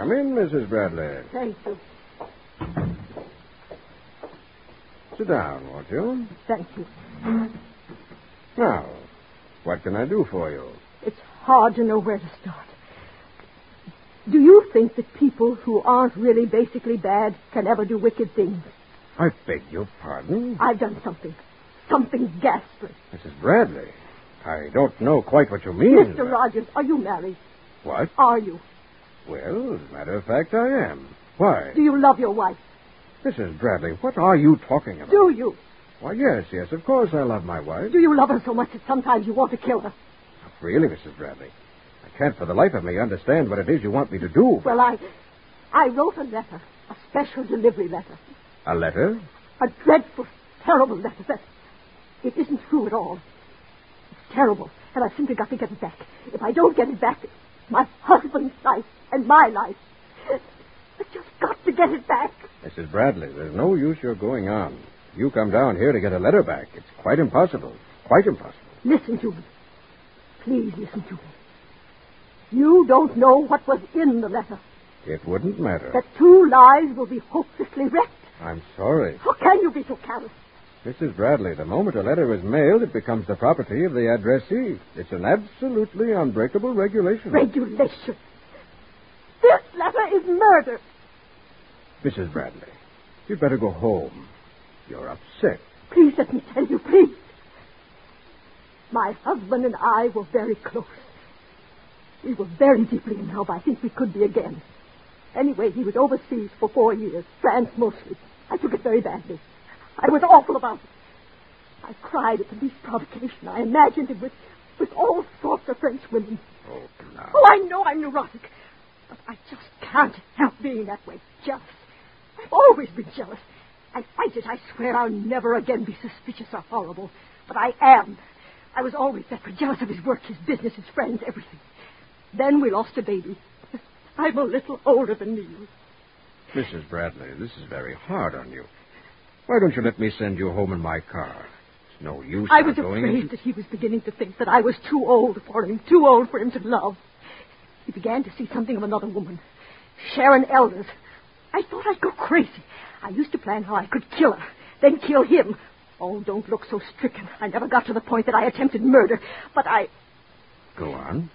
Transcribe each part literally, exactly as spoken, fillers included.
Come in, Missus Bradley. Thank you. Sit down, won't you? Thank you. Now, what can I do for you? It's hard to know where to start. Do you think that people who aren't really basically bad can ever do wicked things? I beg your pardon? I've done something. Something ghastly. Missus Bradley, I don't know quite what you mean. Mister Rogers, are you married? What? Are you? Well, as a matter of fact, I am. Why? Do you love your wife? Missus Bradley, what are you talking about? Do you? Why, yes, yes, of course I love my wife. Do you love her so much that sometimes you want to kill her? Really, Missus Bradley? I can't for the life of me understand what it is you want me to do. Well, I... I wrote a letter. A special delivery letter. A letter? A dreadful, terrible letter that... It isn't true at all. It's terrible, and I've simply got to get it back. If I don't get it back, my husband's life and my life. I've just got to get it back. Missus Bradley, there's no use your going on. You come down here to get a letter back. It's quite impossible. Quite impossible. Listen to me. Please listen to me. You don't know what was in the letter. It wouldn't matter. That two lives will be hopelessly wrecked. I'm sorry. How can you be so careless? Missus Bradley, the moment a letter is mailed, it becomes the property of the addressee. It's an absolutely unbreakable regulation. Regulation? This letter is murder. Missus Bradley, you'd better go home. You're upset. Please let me tell you, please. My husband and I were very close. We were very deeply in love. I think we could be again. Anyway, he was overseas for four years, France mostly. I took it very badly. I was awful about it. I cried at the least provocation. I imagined him with, with all sorts of French women. Oh, now. Oh, I know I'm neurotic. But I just can't help being that way. Jealous. I've always been jealous. I fight it. I swear I'll never again be suspicious or horrible. But I am. I was always that way, jealous of his work, his business, his friends, everything. Then we lost a baby. I'm a little older than Neil. Missus Bradley, this is very hard on you. Why don't you let me send you home in my car? It's no use. I was going afraid into... that he was beginning to think that I was too old for him, too old for him to love. He began to see something of another woman, Sharon Elders. I thought I'd go crazy. I used to plan how I could kill her, then kill him. Oh, don't look so stricken. I never got to the point that I attempted murder, but I... Go on.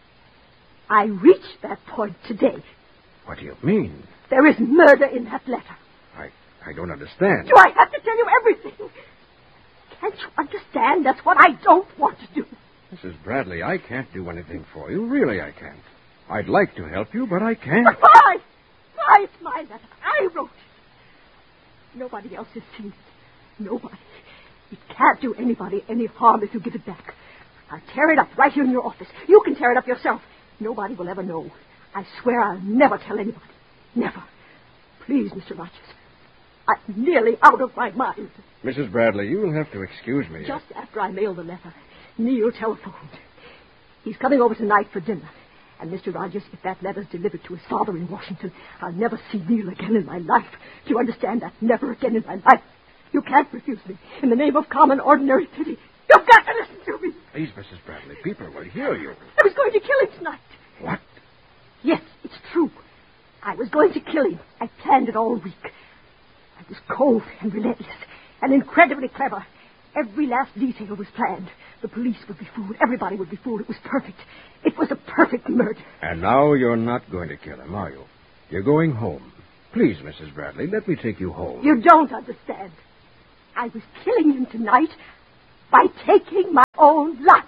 I reached that point today. What do you mean? There is murder in that letter. I, I don't understand. Do I have to tell you everything? Can't you understand? That's what I don't want to do. Missus Bradley, I can't do anything for you. Really, I can't. I'd like to help you, but I can't. But why? Why? It's my letter. I wrote it. Nobody else has seen it. Nobody. It can't do anybody any harm if you give it back. I'll tear it up right here in your office. You can tear it up yourself. Nobody will ever know. I swear I'll never tell anybody. Never. Please, Mister Rogers. I'm nearly out of my mind. Missus Bradley, you'll have to excuse me. Just after I mailed the letter, Neil telephoned. He's coming over tonight for dinner. And, Mister Rogers, if that letter's delivered to his father in Washington, I'll never see Neil again in my life. Do you understand that? Never again in my life. You can't refuse me. In the name of common, ordinary pity. You've got to listen to me. Please, Missus Bradley, people will hear you. I was going to kill him tonight. What? Yes, it's true. I was going to kill him. I planned it all week. I was cold and relentless and incredibly clever. Every last detail was planned. The police would be fooled. Everybody would be fooled. It was perfect. It was a perfect murder. And now you're not going to kill him, are you? You're going home. Please, Missus Bradley, let me take you home. You don't understand. I was killing him tonight by taking my own life.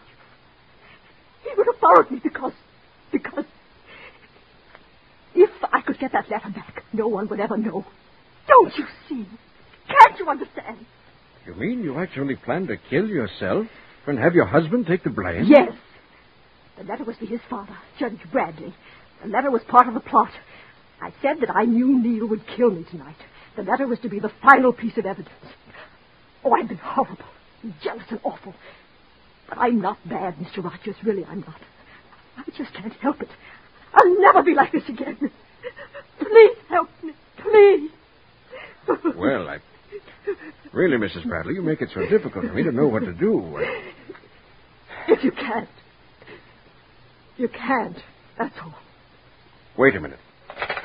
He would have followed me because... because... if I could get that letter back, no one would ever know. Don't you see? Can't you understand? You mean you actually planned to kill yourself and have your husband take the blame? Yes. The letter was to his father, Judge Bradley. The letter was part of the plot. I said that I knew Neil would kill me tonight. The letter was to be the final piece of evidence. Oh, I've been horrible, and jealous and awful. But I'm not bad, Mister Rogers. Really, I'm not. I just can't help it. I'll never be like this again. Please help me. Please. Well, I... Really, Missus Bradley, you make it so difficult for me to know what to do. If you can't, you can't. That's all. Wait a minute.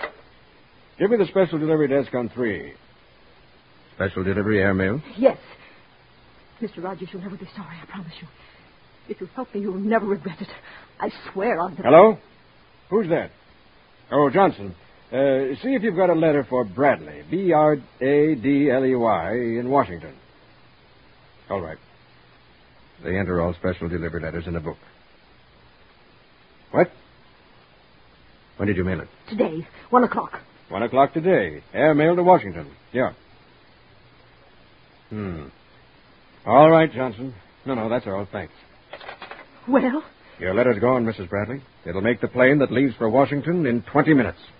Give me the special delivery desk on three. Special delivery airmail? Yes. Mister Rogers, you'll never be sorry, I promise you. If you help me, you'll never regret it. I swear on the... Hello? Who's that? Oh, Johnson. Uh, see if you've got a letter for Bradley. B R A D L E Y in Washington. All right. They enter all special delivery letters in a book. What? When did you mail it? Today, one o'clock. One o'clock today. Airmail to Washington. Yeah. Hmm. All right, Johnson. No, no, that's all. Thanks. Well? Your letter's gone, Missus Bradley. It'll make the plane that leaves for Washington in twenty minutes.